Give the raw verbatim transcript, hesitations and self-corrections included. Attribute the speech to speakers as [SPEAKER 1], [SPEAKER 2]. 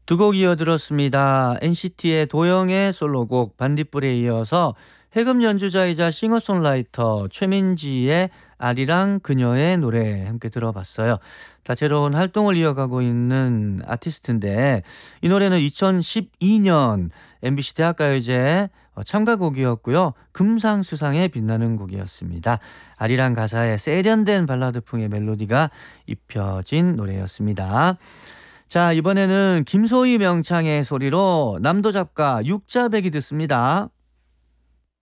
[SPEAKER 1] 두 곡 이어들었습니다. 엔시티의 도영의 솔로곡 반딧불에 이어서 해금 연주자이자 싱어송라이터 최민지의 아리랑 그녀의 노래 함께 들어봤어요. 다채로운 활동을 이어가고 있는 아티스트인데 이 노래는 이천십이 년 엠비씨 대학가요제 참가곡이었고요. 금상수상에 빛나는 곡이었습니다. 아리랑 가사에 세련된 발라드풍의 멜로디가 입혀진 노래였습니다. 자, 이번에는 김소희 명창의 소리로 남도 잡가 육자백이 듣습니다.